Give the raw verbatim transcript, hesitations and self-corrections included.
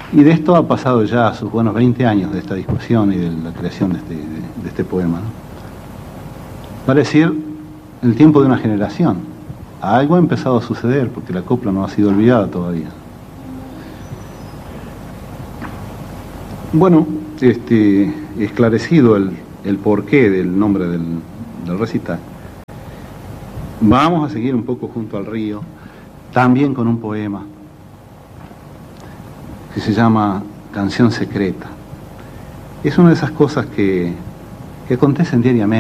Y de esto ha pasado ya sus buenos veinte años de esta discusión y de la creación de este, de, de este poema, ¿no? Vale decir, el tiempo de una generación. Algo ha empezado a suceder, porque la copla no ha sido olvidada todavía. Bueno, este, esclarecido el, el porqué del nombre del, del recital, vamos a seguir un poco junto al río, también con un poema que se llama Canción Secreta. Es una de esas cosas que, que acontecen diariamente.